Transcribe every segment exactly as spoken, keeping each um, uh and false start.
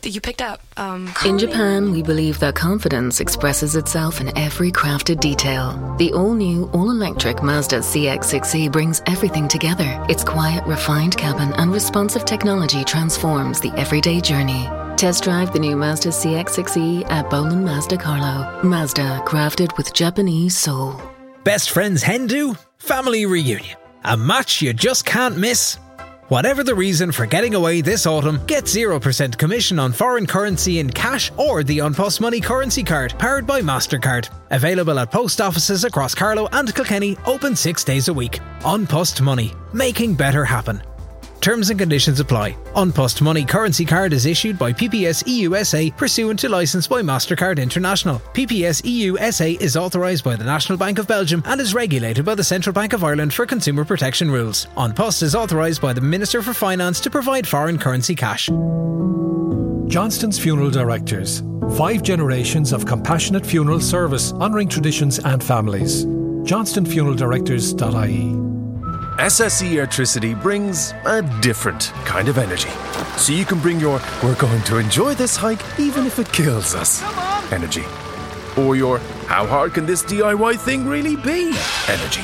that you picked up. Um, in Japan, we believe that confidence expresses itself in every crafted detail. The all-new, all-electric Mazda C X six E brings everything together. Its quiet, refined cabin and responsive technology transforms the everyday journey. Test drive the new Mazda C X six E at Bolan Mazda Carlo. Mazda, crafted with Japanese soul. Best friends hen do? Family reunion. A match you just can't miss. Whatever the reason for getting away this autumn, get zero percent commission on foreign currency in cash or the An Post Money currency card, powered by MasterCard. Available at post offices across Carlow and Kilkenny, open six days a week. An Post Money, making better happen. Terms and conditions apply. An Post Money currency card is issued by P P S E U S A pursuant to licence by MasterCard International. P P S E U S A is authorised by the National Bank of Belgium and is regulated by the Central Bank of Ireland for consumer protection rules. An Post is authorised by the Minister for Finance to provide foreign currency cash. Johnston's Funeral Directors. Five generations of compassionate funeral service, honouring traditions and families. johnston funeral directors dot I E. S S E Airtricity brings a different kind of energy. So you can bring your "we're going to enjoy this hike even if it kills us" energy. Or your "how hard can this D I Y thing really be" energy.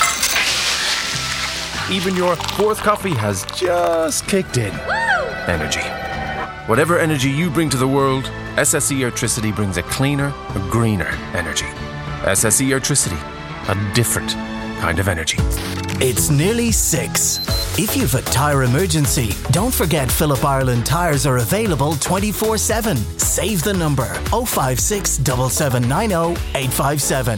Even your fourth coffee has just kicked in energy. Whatever energy you bring to the world, S S E Airtricity brings a cleaner, a greener energy. S S E Airtricity, a different kind of energy. It's nearly six. If you've a tyre emergency, don't forget Phillip Ireland tyres are available twenty-four seven. Save the number oh five six, seven seven nine oh, eight five seven.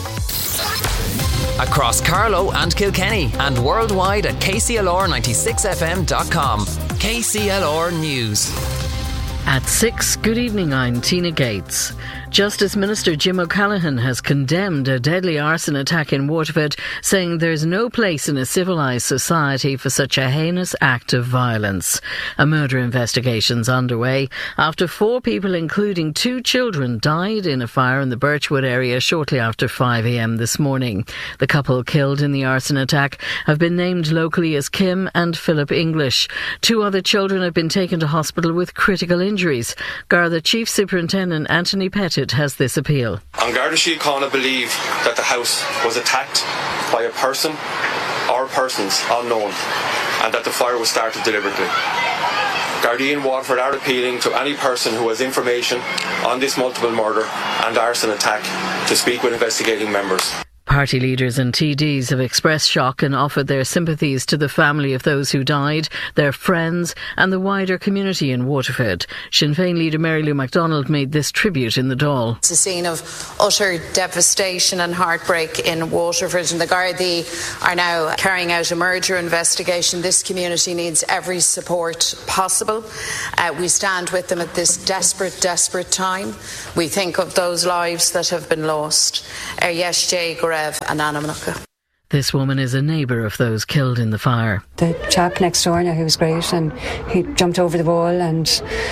Across Carlow and Kilkenny and worldwide at K C L R ninety-six F M dot com. K C L R News. At six, good evening, I'm Tina Gates. Justice Minister Jim O'Callaghan has condemned a deadly arson attack in Waterford, saying there's no place in a civilised society for such a heinous act of violence. A murder investigation's underway after four people, including two children, died in a fire in the Birchwood area shortly after five a m this morning. The couple killed in the arson attack have been named locally as Kim and Philip English. Two other children have been taken to hospital with critical injuries. Garda Chief Superintendent Anthony Pettit has this appeal. An Garda Síochána believe that the house was attacked by a person or persons unknown and that the fire was started deliberately. Gardaí in Waterford are appealing to any person who has information on this multiple murder and arson attack to speak with investigating members. Party leaders and T Ds have expressed shock and offered their sympathies to the family of those who died, their friends and the wider community in Waterford. Sinn Féin leader Mary Lou MacDonald made this tribute in the Dáil. It's a scene of utter devastation and heartbreak in Waterford, and the Gardaí are now carrying out a murder investigation. This community needs every support possible. Uh, we stand with them at this desperate, desperate time. We think of those lives that have been lost. Er yes, Jay, Gorev and Anamnaka. This woman is a neighbour of those killed in the fire. The chap next door now, he was great, and he jumped over the wall and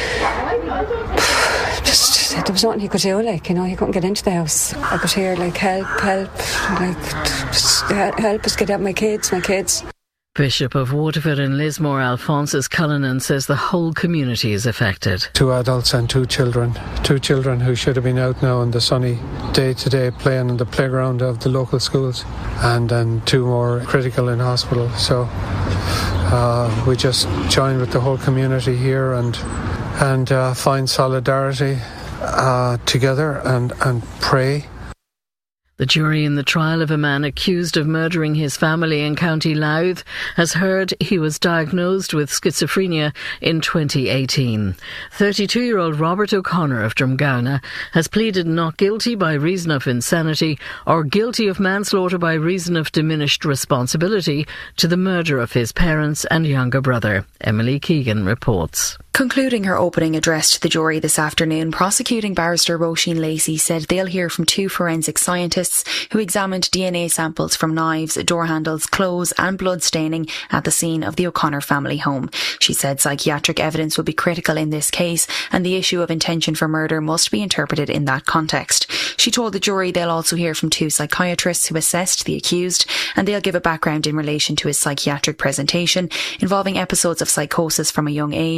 just, there was nothing he could do, like, you know, he couldn't get into the house. I could hear, like, help, help, like, just help us get out my kids, my kids. Bishop of Waterford and Lismore Alphonsus Cullinan says the whole community is affected. Two adults and two children. Two children who should have been out now on the sunny day today playing in the playground of the local schools, and then two more critical in hospital. So uh, we just join with the whole community here and and uh, find solidarity uh, together and, and pray. The jury in the trial of a man accused of murdering his family in County Louth has heard he was diagnosed with schizophrenia in twenty eighteen. thirty-two-year-old Robert O'Connor of Drumgownagh has pleaded not guilty by reason of insanity or guilty of manslaughter by reason of diminished responsibility to the murder of his parents and younger brother. Emily Keegan reports. Concluding her opening address to the jury this afternoon, prosecuting barrister Roisin Lacey said they'll hear from two forensic scientists who examined D N A samples from knives, door handles, clothes and blood staining at the scene of the O'Connor family home. She said psychiatric evidence will be critical in this case and the issue of intention for murder must be interpreted in that context. She told the jury they'll also hear from two psychiatrists who assessed the accused, and they'll give a background in relation to his psychiatric presentation involving episodes of psychosis from a young age and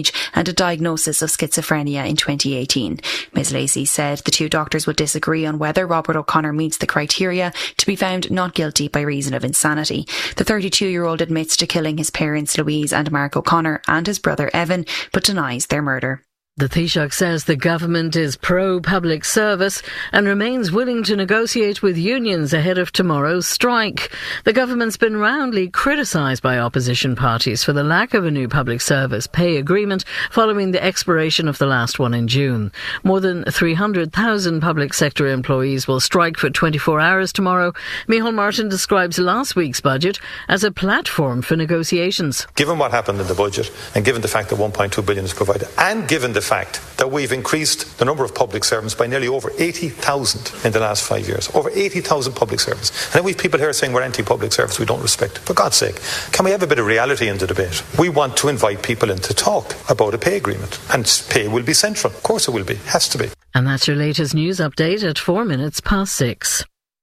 and a diagnosis of schizophrenia in twenty eighteen. Miz Lacey said the two doctors will disagree on whether Robert O'Connor meets the criteria to be found not guilty by reason of insanity. The thirty-two-year-old admits to killing his parents Louise and Mark O'Connor and his brother Evan, but denies their murder. The Taoiseach says the government is pro-public service and remains willing to negotiate with unions ahead of tomorrow's strike. The government's been roundly criticised by opposition parties for the lack of a new public service pay agreement following the expiration of the last one in June. More than three hundred thousand public sector employees will strike for twenty-four hours tomorrow. Micheál Martin describes last week's budget as a platform for negotiations. Given what happened in the budget and given the fact that one point two billion is provided and given the fact that we've increased the number of public servants by nearly over eighty thousand in the last five years. Over eighty thousand public servants. And then we've people here saying we're anti-public service, we don't respect. For God's sake, can we have a bit of reality in the debate? We want to invite people in to talk about a pay agreement. And pay will be central. Of course it will be. Has to be. And that's your latest news update at four minutes past six.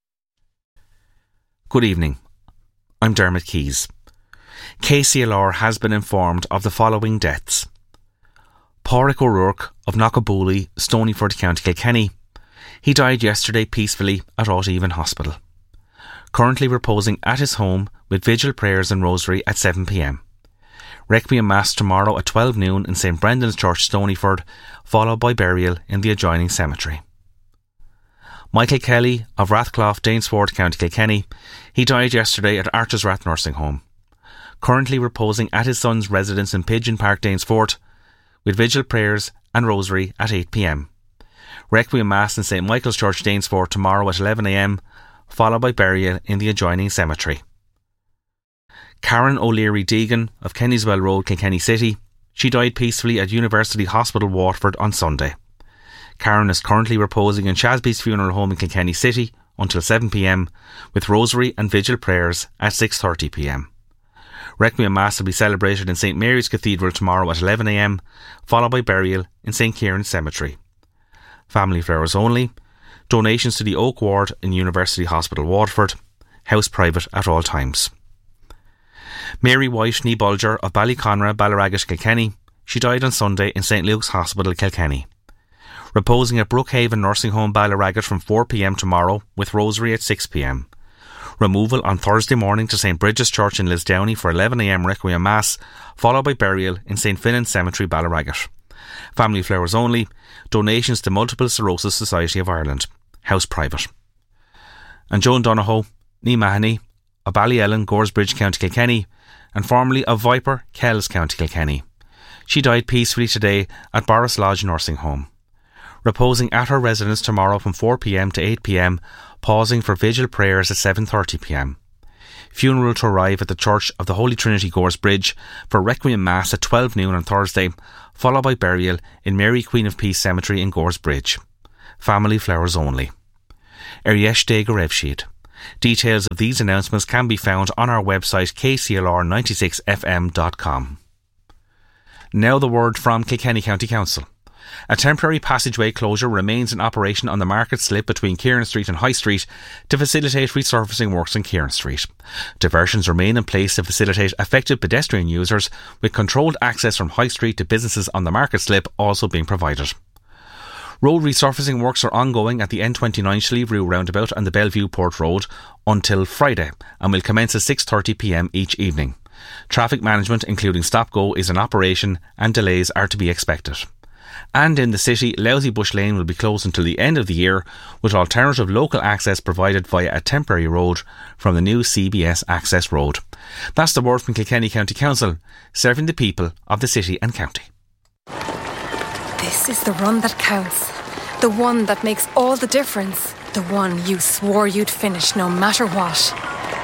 Good evening. I'm Dermot Keys. K C L R has been informed of the following deaths. Pádraig O'Rourke of Knockabooly, Stonyford, County Kilkenny. He died yesterday peacefully at Ottaeven Hospital. Currently reposing at his home with vigil prayers and rosary at seven p m. Requiem Mass tomorrow at twelve noon in St Brendan's Church, Stonyford, followed by burial in the adjoining cemetery. Michael Kelly of Rathclough, Danesford, County Kilkenny. He died yesterday at Archer's Rath Nursing Home. Currently reposing at his son's residence in Pigeon Park, Danesford, with vigil prayers and rosary at eight p m. Requiem Mass in St Michael's Church, Danesford tomorrow at eleven a m, followed by burial in the adjoining cemetery. Karen O'Leary Deegan of Kennyswell Road, Kilkenny City. She died peacefully at University Hospital, Waterford on Sunday. Karen is currently reposing in Shasby's Funeral Home in Kilkenny City until seven p m, with rosary and vigil prayers at six thirty p m. Requiem Mass will be celebrated in St Mary's Cathedral tomorrow at eleven a m, followed by burial in St Kieran's Cemetery. Family flowers only. Donations to the Oak Ward in University Hospital, Waterford. House private at all times. Mary White ní Bulger of Ballyconra, Ballyragget, Kilkenny. She died on Sunday in St Luke's Hospital, Kilkenny. Reposing at Brookhaven Nursing Home, Ballyragget from four p m tomorrow, with rosary at six p m. Removal on Thursday morning to St Bridget's Church in Lisdowney for eleven a m Requiem Mass, followed by burial in St Finnan's Cemetery, Ballyragget. Family flowers only. Donations to Multiple Sclerosis Society of Ireland. House private. And Joan Donohoe, ní Mahoney, of Ballyellen, Goresbridge, County Kilkenny, and formerly of Viper, Kells, County Kilkenny. She died peacefully today at Boris Lodge Nursing Home. Reposing at her residence tomorrow from four p m to eight p m, pausing for vigil prayers at seven thirty p m. Funeral to arrive at the Church of the Holy Trinity, Goresbridge, for Requiem Mass at twelve noon on Thursday, followed by burial in Mary Queen of Peace Cemetery in Goresbridge. Family flowers only. Eriesh de Garevsheed. Details of these announcements can be found on our website k c l r ninety-six f m dot com. Now the word from Kilkenny County Council. A temporary passageway closure remains in operation on the Market Slip between Kieran Street and High Street to facilitate resurfacing works on Kieran Street. Diversions remain in place to facilitate affected pedestrian users, with controlled access from High Street to businesses on the Market Slip also being provided. Road resurfacing works are ongoing at the N twenty-nine Slievrew roundabout and the Bellevue Port Road until Friday and will commence at six thirty p m each evening. Traffic management, including stop-go, is in operation and delays are to be expected. And in the city, Lousy Bush Lane will be closed until the end of the year, with alternative local access provided via a temporary road from the new C B S Access Road. That's the word from Kilkenny County Council, serving the people of the city and county. This is the run that counts. The one that makes all the difference. The one you swore you'd finish no matter what.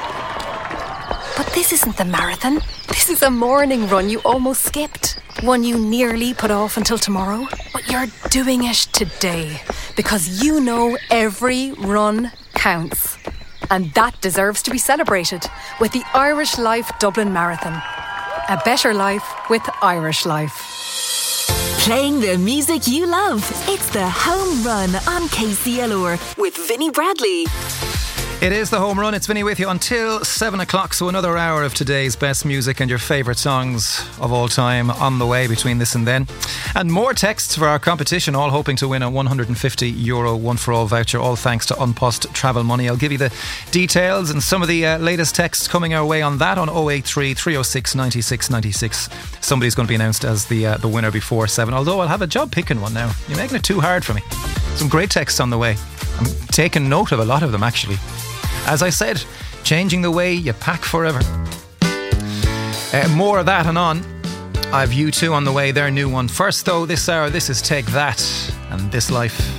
But this isn't the marathon. This is a morning run you almost skipped. One you nearly put off until tomorrow. But you're doing it today. Because you know every run counts. And that deserves to be celebrated with the Irish Life Dublin Marathon. A better life with Irish Life. Playing the music you love. It's the Home Run on K C L R with Vinnie Bradley. It is the Home Run. It's Vinny with you until seven o'clock, so another hour of today's best music and your favourite songs of all time on the way between this and then. And more texts for our competition, all hoping to win a one hundred fifty euro one for all voucher, all thanks to Unpost Travel Money. I'll give you the details and some of the uh, latest texts coming our way on that on oh eight three, three oh six, nine six nine six. Somebody's going to be announced as the uh, the winner before seven, although I'll have a job picking one now. You're making it too hard for me. Some great texts on the way. I'm taking note of a lot of them, actually. As I said, changing the way you pack forever. Uh, more of that and on. I've U two on the way, their new one. First though, this hour, this is Take That and This Life.